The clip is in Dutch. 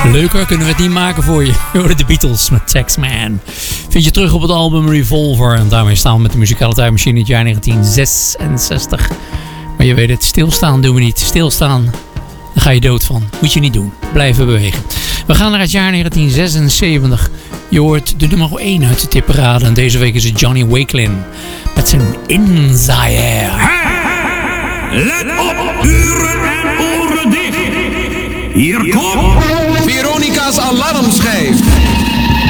Leuker kunnen we het niet maken voor je. Je hoorde de Beatles met Taxman. Vind je terug op het album Revolver. En daarmee staan we met de muzikale tijdmachine in het jaar 1966. Maar je weet het, stilstaan doen we niet. Stilstaan, daar ga je dood van. Moet je niet doen. Blijven bewegen. We gaan naar het jaar 1976. Je hoort de nummer 1 uit de tipparade. En deze week is het Johnny Wakelin. Met zijn In Zaire. Let op, uren en oren dicht. Hier komt Veronica's alarmschijf.